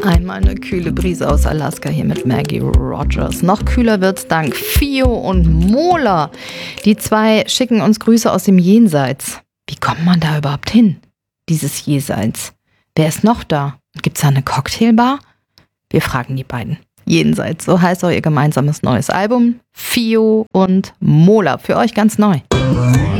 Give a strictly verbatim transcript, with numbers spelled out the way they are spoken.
Einmal eine kühle Brise aus Alaska hier mit Maggie Rogers. Noch kühler wird's dank Fio und Mola. Die zwei schicken uns Grüße aus dem Jenseits. Wie kommt man da überhaupt hin? Dieses Jenseits. Wer ist noch da? Gibt's da eine Cocktailbar? Wir fragen die beiden. Jenseits, so heißt auch ihr gemeinsames neues Album. Fio und Mola. Für euch ganz neu.